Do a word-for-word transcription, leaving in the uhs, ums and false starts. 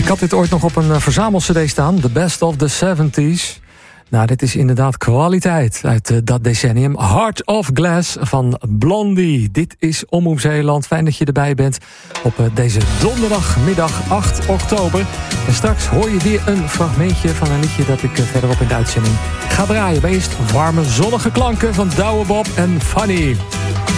Ik had dit ooit nog op een uh, verzamel-cd staan. The Best of the seventies. Nou, dit is inderdaad kwaliteit uit uh, dat decennium. Heart of Glass van Blondie. Dit is Omroep Zeeland. Fijn dat je erbij bent op uh, deze donderdagmiddag acht oktober. En straks hoor je weer een fragmentje van een liedje dat ik uh, verderop in de uitzending ga draaien. Maar eerst warme zonnige klanken van Douwe Bob en Fanny.